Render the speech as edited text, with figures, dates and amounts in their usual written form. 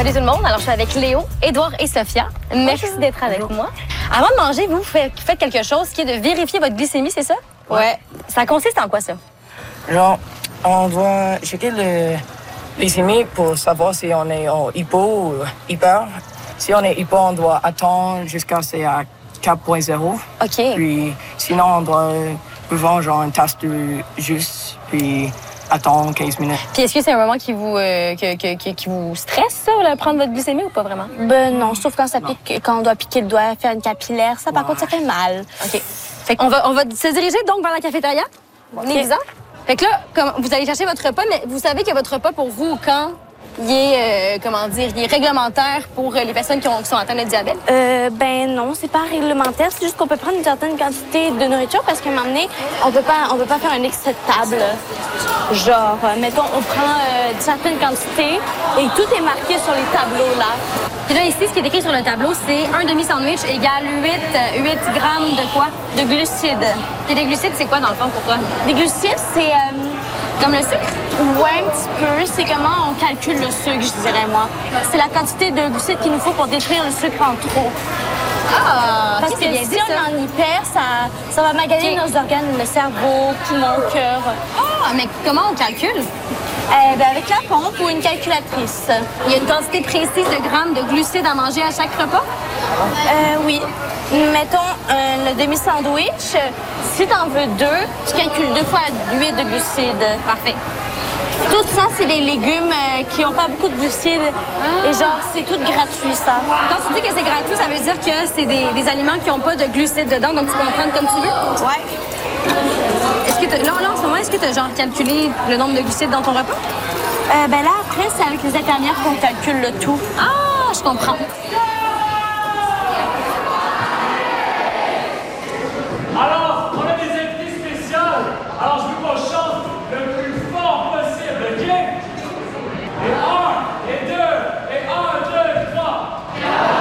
Salut tout le monde. Alors, je suis avec Léo, Édouard et Sophia. Merci d'être avec moi. Avant de manger, vous faites quelque chose qui est de vérifier votre glycémie, c'est ça? Ouais. Ça consiste en quoi, ça? Genre, on doit checker le glycémie pour savoir si on est en hypo ou hyper. Si on est hypo, on doit attendre jusqu'à c'est à 4.0. OK. Puis sinon, on doit boire genre une tasse de jus, puis attendre 15 minutes. Puis est-ce que c'est un moment qui vous stresse, ça, là, prendre votre glycémie ou pas vraiment? Ben non, sauf quand ça pique, quand on doit piquer le doigt, faire une capillaire. Ça, par contre, ça fait mal. OK. Fait qu'on va se diriger donc vers la cafétéria. On est bizarre. Fait que là, vous allez chercher votre repas, mais vous savez que votre repas, pour vous, quand il est, il est réglementaire pour les personnes qui sont atteintes de diabète? Ben non, c'est pas réglementaire. C'est juste qu'on peut prendre une certaine quantité de nourriture parce qu'à un moment donné, on peut pas faire un excès de table. Genre, mettons, on prend une certaine quantité et tout est marqué sur les tableaux, là. Puis là, ici, ce qui est écrit sur le tableau, c'est un demi-sandwich égale 8 grammes de quoi? De glucides. Et les glucides, c'est quoi, dans le fond, pour toi? Les glucides, c'est... Comme le sucre? Ouais, un petit peu. C'est comment on calcule le sucre, je dirais, moi. C'est la quantité de glucides qu'il nous faut pour détruire le sucre en trop. Ah! Parce que si on est en hyper, ça va maganer nos organes, le cerveau, poumon, cœur. Ah, mais comment on calcule? Ben avec la pompe ou une calculatrice. Il y a une quantité précise de grammes de glucides à manger à chaque repas? Oui. Mettons le demi-sandwich. Si t'en veux 2, tu calcules 2 fois 8 de glucides. Parfait. Tout ça, c'est des légumes qui n'ont pas beaucoup de glucides. Et genre, c'est tout gratuit, ça. Quand tu dis que c'est gratuit, ça veut dire que c'est des aliments qui n'ont pas de glucides dedans, donc tu peux en prendre comme tu veux? Ouais. Est-ce que là, en ce moment, est-ce que tu as genre calculé le nombre de glucides dans ton repas? Ben là, après, c'est avec les infirmières qu'on calcule le tout. Ah, je comprends.